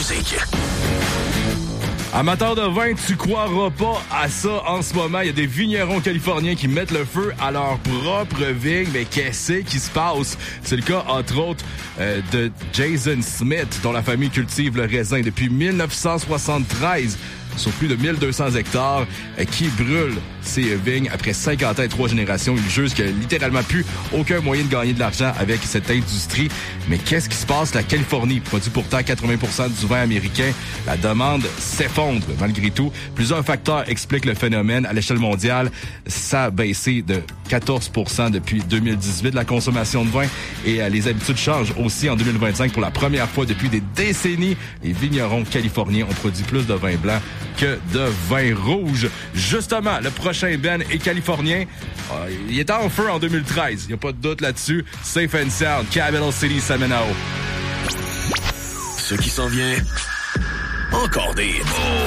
musique. Amateur de vin, tu croiras pas à ça en ce moment. Il y a des vignerons californiens qui mettent le feu à leur propre vigne. Mais qu'est-ce qui se passe? C'est le cas, entre autres, de Jason Smith, dont la famille cultive le raisin depuis 1973 sur plus de 1200 hectares, qui brûle ses vignes après 50 ans et 3 générations. Il juge qu'il n'y a littéralement plus aucun moyen de gagner de l'argent avec cette industrie. Mais qu'est-ce qui se passe? La Californie produit pourtant 80% du vin américain. La demande s'effondre malgré tout. Plusieurs facteurs expliquent le phénomène. À l'échelle mondiale, ça a baissé de 14% depuis 2018, la consommation de vin. Et les habitudes changent aussi en 2025. Pour la première fois depuis des décennies, les vignerons californiens ont produit plus de vin blanc que de vin rouge. Justement, le prochain Ben est californien. Il était en feu en 2013. Il n'y a pas de doute là-dessus. Safe and Sound, Capital City, Seminole. Ce qui s'en vient, encore des